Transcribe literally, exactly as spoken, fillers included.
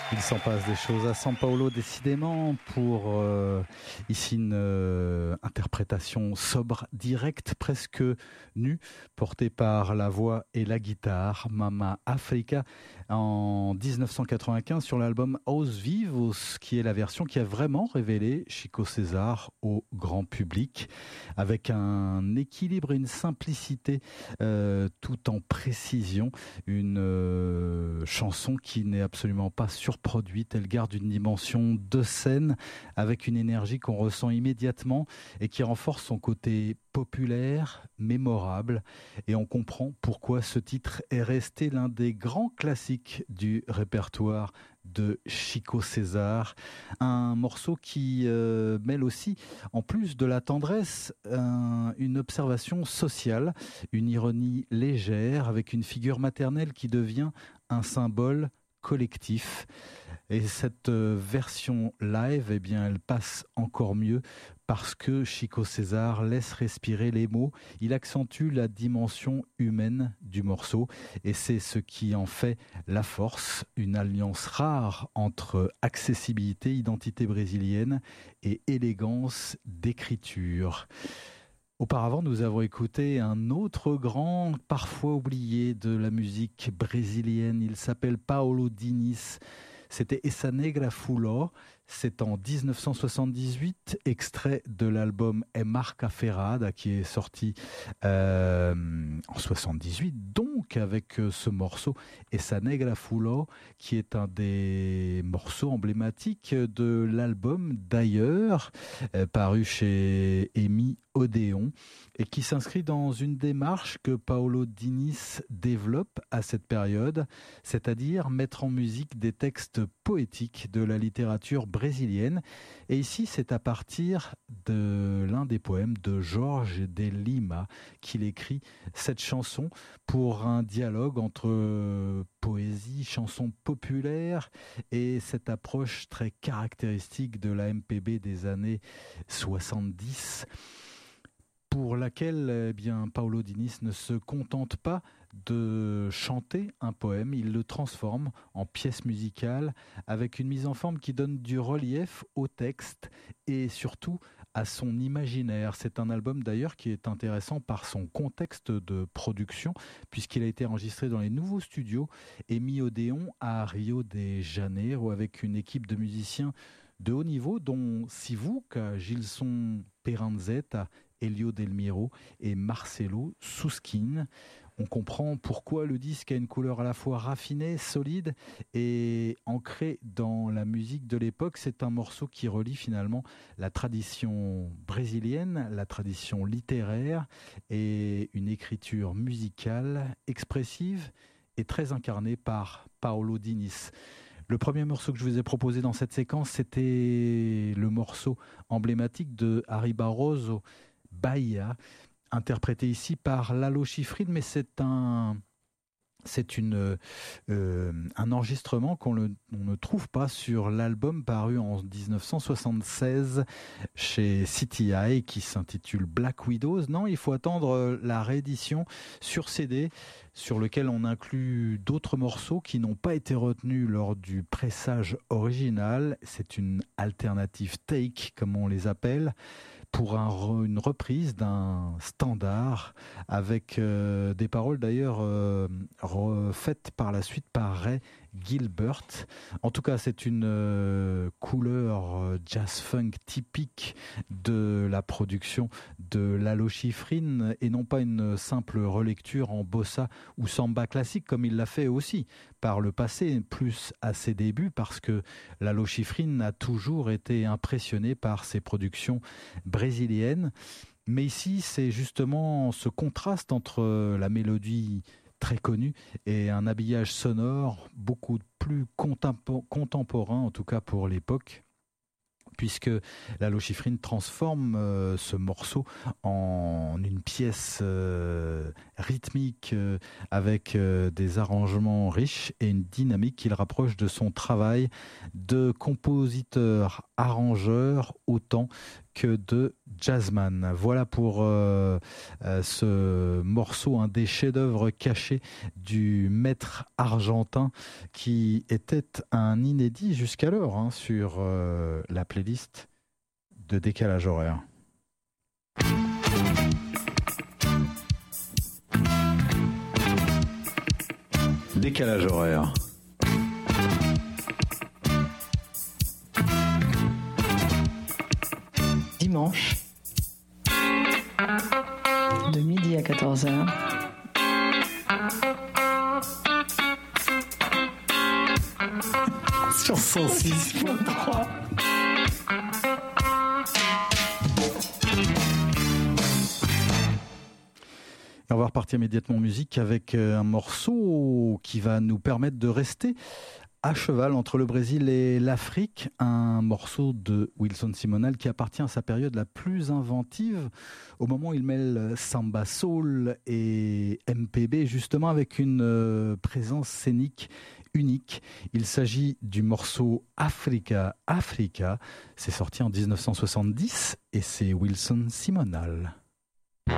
Il s'en passe des choses à São Paulo, décidément, pour euh, ici une euh, interprétation sobre, directe, presque nue, portée par la voix et la guitare, Mama Africa, en dix-neuf cent quatre-vingt-quinze sur l'album Aos Vivos, qui est la version qui a vraiment révélé Chico César au grand public, avec un équilibre et une simplicité euh, tout en précision, une euh, chanson qui n'est absolument pas sur produite, elle garde une dimension de scène avec une énergie qu'on ressent immédiatement et qui renforce son côté populaire, mémorable, et on comprend pourquoi ce titre est resté l'un des grands classiques du répertoire de Chico César, un morceau qui euh, mêle aussi, en plus de la tendresse, un, une observation sociale, une ironie légère avec une figure maternelle qui devient un symbole collectif. Et cette version live, eh bien, elle passe encore mieux parce que Chico César laisse respirer les mots. Il accentue la dimension humaine du morceau et c'est ce qui en fait la force, une alliance rare entre accessibilité, identité brésilienne et élégance d'écriture. Auparavant, nous avons écouté un autre grand, parfois oublié de la musique brésilienne. Il s'appelle Paulo Diniz. C'était Essa Negra Fuló. C'est en dix-neuf cent soixante-dix-huit, extrait de l'album É Marca Ferrada, qui est sorti euh, en soixante-dix-huit, donc avec ce morceau Essa Negra Fuló, qui est un des morceaux emblématiques de l'album d'ailleurs, euh, paru chez Emi Odéon, et qui s'inscrit dans une démarche que Paulo Diniz développe à cette période, c'est-à-dire mettre en musique des textes poétiques de la littérature brésilienne. Et ici, c'est à partir de l'un des poèmes de Jorge de Lima qu'il écrit cette chanson pour un dialogue entre poésie, chanson populaire et cette approche très caractéristique de la M P B des années soixante-dix, pour laquelle eh bien, Paulo Diniz ne se contente pas de chanter un poème, il le transforme en pièce musicale avec une mise en forme qui donne du relief au texte et surtout à son imaginaire. C'est un album d'ailleurs qui est intéressant par son contexte de production puisqu'il a été enregistré dans les nouveaux studios Emi Odéon à Rio de Janeiro avec une équipe de musiciens de haut niveau dont Sivuca, Gilson Peranzetta, Elio Delmiro et Marcelo Suskin. On comprend pourquoi le disque a une couleur à la fois raffinée, solide et ancrée dans la musique de l'époque. C'est un morceau qui relie finalement la tradition brésilienne, la tradition littéraire et une écriture musicale expressive et très incarnée par Paulo Diniz. Le premier morceau que je vous ai proposé dans cette séquence, c'était le morceau emblématique de Harry Barroso, Bahia, interprété ici par Lalo Schifrin, mais c'est un, c'est une, euh, un enregistrement qu'on le, on ne trouve pas sur l'album paru en dix-neuf cent soixante-seize chez C T I qui s'intitule Black Widows. Non, il faut attendre la réédition sur C D sur lequel on inclut d'autres morceaux qui n'ont pas été retenus lors du pressage original. C'est une alternative take, comme on les appelle, pour un, une reprise d'un standard avec euh, des paroles d'ailleurs euh, refaites par la suite par Ray Gilbert. En tout cas, c'est une euh, couleur euh, jazz-funk typique de la production de Lalo Schifrin et non pas une simple relecture en bossa ou samba classique comme il l'a fait aussi par le passé, plus à ses débuts parce que Lalo Schifrin a toujours été impressionné par ses productions brésiliennes. Mais ici, c'est justement ce contraste entre la mélodie très connu et un habillage sonore beaucoup plus contempo- contemporain, en tout cas pour l'époque, puisque Lalo Schifrin transforme euh, ce morceau en une pièce euh, rythmique euh, avec euh, des arrangements riches et une dynamique qu'il rapproche de son travail de compositeur-arrangeur autant musique de Jazzman. Voilà pour euh, euh, ce morceau, un des chefs-d'œuvre cachés du maître argentin qui était un inédit jusqu'alors hein, sur euh, la playlist de Décalage Horaire. Décalage Horaire. Dimanche, de midi à quatorze heures. Sur cent six point trois. Et on va repartir immédiatement en musique avec un morceau qui va nous permettre de rester à cheval entre le Brésil et l'Afrique, un morceau de Wilson Simonal qui appartient à sa période la plus inventive, au moment où il mêle samba soul et M P B, justement avec une présence scénique unique. Il s'agit du morceau Africa, Africa. C'est sorti en dix-neuf cent soixante-dix et c'est Wilson Simonal.